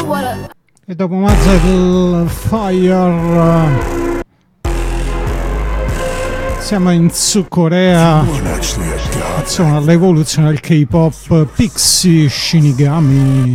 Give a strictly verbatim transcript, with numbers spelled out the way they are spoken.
E dopo Mazel Fire siamo in Sud Corea, insomma l'evoluzione del K-pop, Pixie Shinigami.